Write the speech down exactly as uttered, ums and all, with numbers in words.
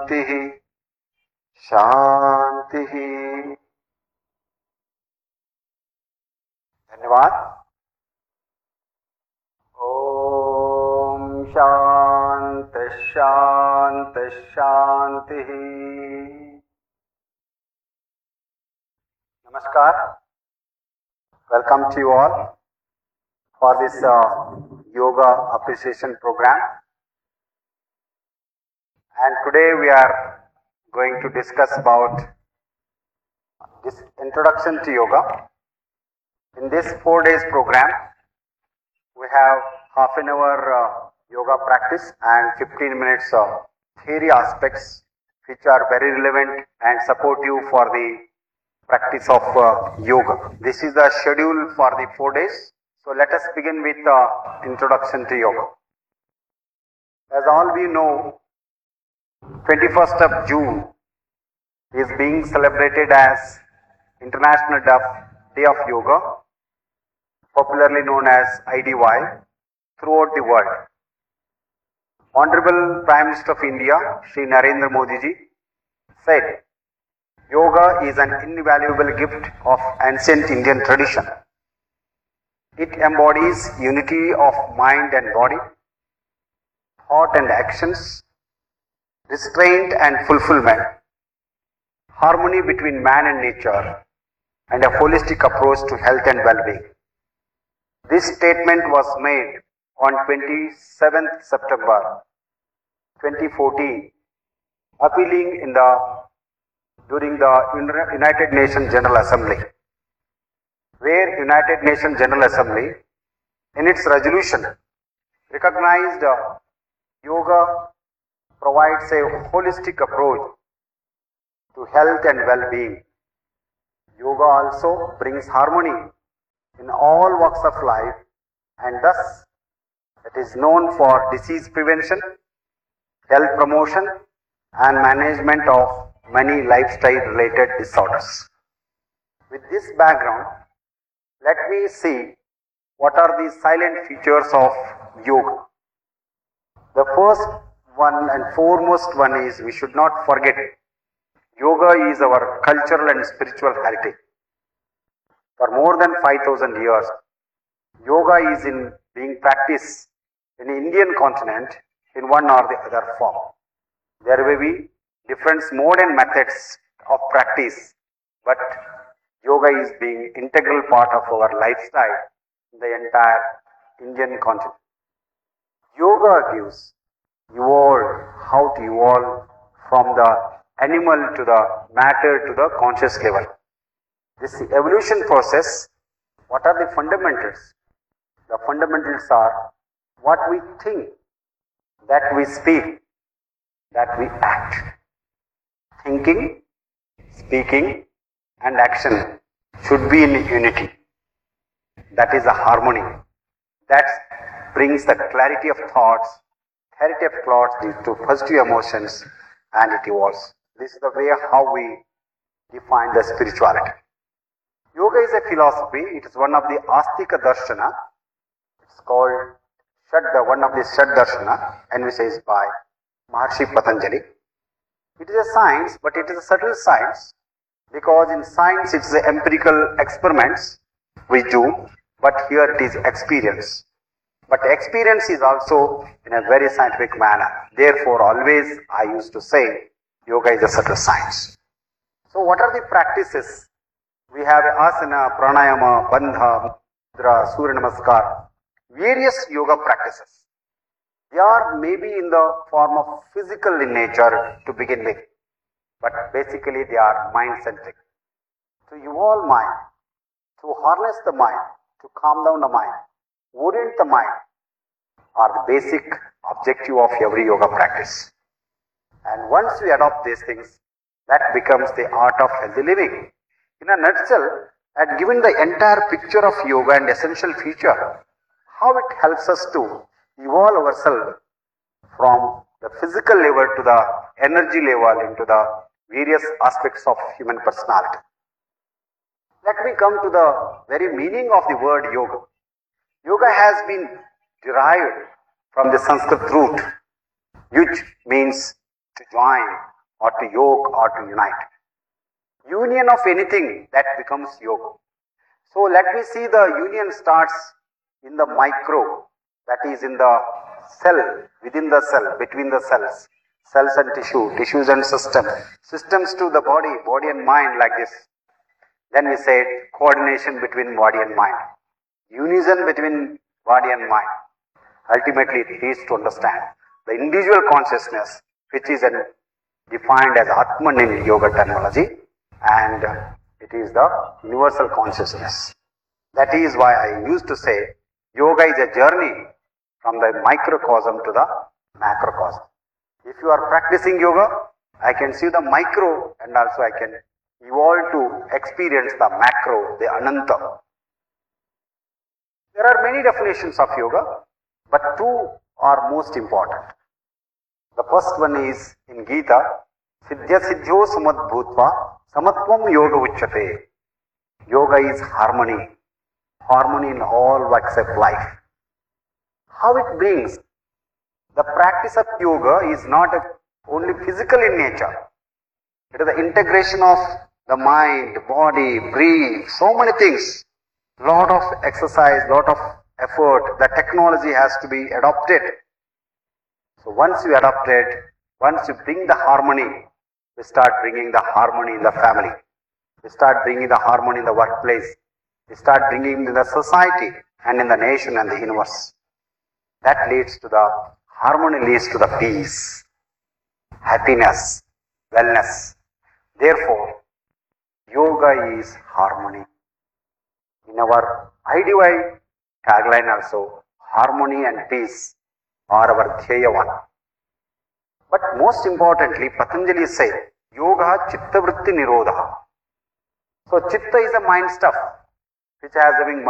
शांति शांति। धन्यवाद। ओम शांत शांत शांति। Namaskar. Welcome to you all for this uh, yoga appreciation program. And today we are going to discuss about this introduction to yoga. In this four days program, we have half an hour uh, yoga practice and fifteen minutes of theory aspects which are very relevant and supportive for the practice of uh, yoga. This is the schedule for the four days. So let us begin with uh, introduction to yoga. As all we know, twenty-first of June is being celebrated as International Day of Yoga, popularly known as I D Y, throughout the world. Honorable Prime Minister of India, Shri Narendra Modi ji, said, Yoga is an invaluable gift of ancient Indian tradition. It embodies unity of mind and body, thought and actions, restraint and fulfillment, harmony between man and nature, and a holistic approach to health and well-being. This statement was made on twenty-seventh September twenty fourteen, appealing in the during the United Nations General Assembly, where United Nations General Assembly, in its resolution, recognized uh, yoga provides a holistic approach to health and well-being. Yoga also brings harmony in all walks of life, and thus it is known for disease prevention, health promotion, and management of many lifestyle-related disorders. With this background, let me see what are the silent features of yoga. The first one and foremost one is, we should not forget, yoga is our cultural and spiritual heritage. For more than five thousand years, yoga is in being practiced in the Indian continent in one or the other form. There may be different mode and methods of practice, but yoga is being integral part of our lifestyle in the entire Indian continent. Yoga gives evolved, how to evolve from the animal to the matter to the conscious level. This evolution process, what are the fundamentals? The fundamentals are what we think, that we speak, that we act. Thinking, speaking, and action should be in unity. That is a harmony. That brings the clarity of thoughts, clarity of thoughts leads to positive emotions, and it evolves. This is the way how we define the spirituality. Yoga is a philosophy. It is one of the Astika Darshana. It's called Shad, one of the Shad Darshana, envisaged by Maharshi Patanjali. It is a science, but it is a subtle science, because in science it's the empirical experiments we do, but here it is experience. But experience is also in a very scientific manner. Therefore, always I used to say, yoga is a subtle science. So what are the practices? We have asana, pranayama, bandha, mudra, surya namaskar, various yoga practices. They are maybe in the form of physical in nature to begin with, but basically they are mind-centric. To evolve mind, to harness the mind, to calm down the mind, orient the mind, are the basic objective of every yoga practice. And once we adopt these things, that becomes the art of healthy living. In a nutshell, I had given the entire picture of yoga and essential feature, how it helps us to evolve ourselves from the physical level to the energy level into the various aspects of human personality. Let me come to the very meaning of the word yoga. Yoga has been derived from the Sanskrit root, which means to join or to yoke or to unite. Union of anything, that becomes yoga. So let me see the union starts in the micro, that is in the cell, within the cell, between the cells. Cells and tissue, tissues and system, systems to the body, body and mind like this. Then we say coordination between body and mind. Unison between body and mind. Ultimately it leads to understand the individual consciousness, which is an, defined as Atman in yoga terminology, and it is the universal consciousness. That is why I used to say yoga is a journey from the microcosm to the macrocosm. If you are practicing yoga, I can see the micro and also I can evolve to experience the macro, the Ananta. There are many definitions of yoga, but two are most important. The first one is in Gita, Siddhya Siddhyo Samadbhutva Samatvam Yoga Uchyate. Yoga is harmony. Harmony in all walks of life. How it brings? The practice of yoga is not only physical in nature. It is the integration of the mind, body, breathe, so many things. Lot of exercise, lot of effort. The technology has to be adopted. So once you adopt it, once you bring the harmony, we start bringing the harmony in the family. We start bringing the harmony in the workplace. We start bringing in the society and in the nation and the universe. That leads to the harmony, leads to the peace, happiness, wellness. Therefore, yoga is harmony. In our I D Y tagline also, harmony and peace are our Dhyaya one. But most importantly, Patanjali says, yoga chitta vritti nirodha. So chitta is the mind stuff, which has having